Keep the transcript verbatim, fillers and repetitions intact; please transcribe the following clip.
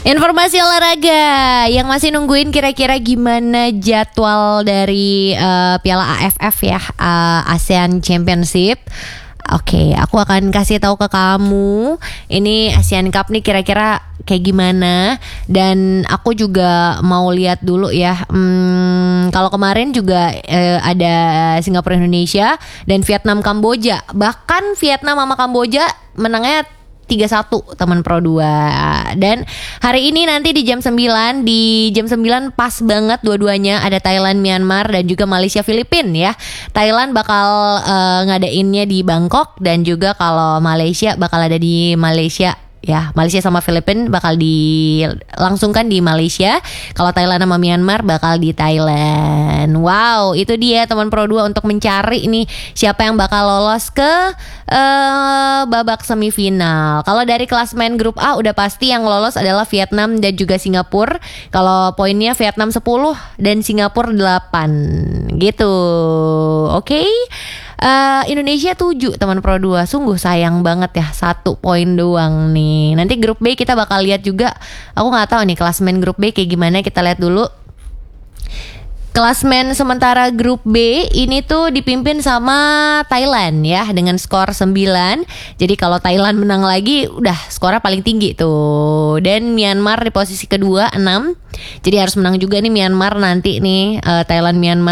Informasi olahraga yang masih nungguin kira-kira gimana jadwal dari uh, Piala A F F ya, uh, ASEAN Championship. Oke, aku akan kasih tahu ke kamu ini Asian Cup nih kira-kira kayak gimana. Dan aku juga mau lihat dulu ya. Hmm, kalau kemarin juga eh, ada Singapura Indonesia dan Vietnam Kamboja. Bahkan Vietnam sama Kamboja menangnya tiga satu teman Pro dua. Dan hari ini nanti di jam sembilan, di jam sembilan pas banget dua-duanya ada Thailand Myanmar dan juga Malaysia Filipina ya. Thailand bakal uh, ngadainnya di Bangkok dan juga kalau Malaysia bakal ada di Malaysia. Ya, Malaysia sama Filipina bakal dilangsungkan di Malaysia. Kalau Thailand sama Myanmar bakal di Thailand. Wow, itu dia teman Pro dua untuk mencari nih siapa yang bakal lolos ke uh, babak semifinal. Kalau dari klasmen grup A udah pasti yang lolos adalah Vietnam dan juga Singapura. Kalau poinnya Vietnam sepuluh dan Singapura delapan gitu. Oke. Okay? Uh, Indonesia tujuh teman Pro dua. Sungguh sayang banget ya, satu poin doang nih. Nanti grup B kita bakal lihat juga. Aku gak tahu nih klasmen grup B kayak gimana. Kita lihat dulu. Klasmen sementara grup B ini tuh dipimpin sama Thailand ya dengan skor sembilan. Jadi kalau Thailand menang lagi udah skornya paling tinggi tuh. Dan Myanmar di posisi kedua enam. Jadi harus menang juga nih Myanmar nanti nih, uh, Thailand Myanmar.